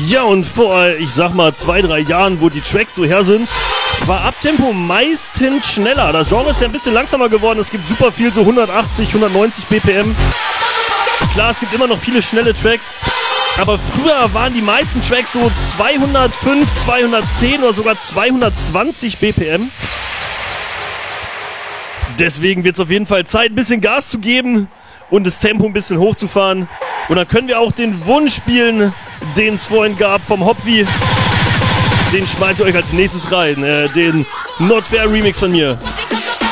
Ja, und vor, ich sag mal, 2-3 Jahren, wo die Tracks so her sind, war Abtempo meistens schneller. Das Genre ist ja ein bisschen langsamer geworden. Es gibt super viel, so 180, 190 BPM. Klar, es gibt immer noch viele schnelle Tracks. Aber früher waren die meisten Tracks so 205, 210 oder sogar 220 BPM. Deswegen wird es auf jeden Fall Zeit, ein bisschen Gas zu geben und das Tempo ein bisschen hochzufahren. Und dann können wir auch den Wunsch spielen, den es vorhin gab vom Hopwi. Den schmeiße ich euch als nächstes rein. Den Not Fair Remix von mir.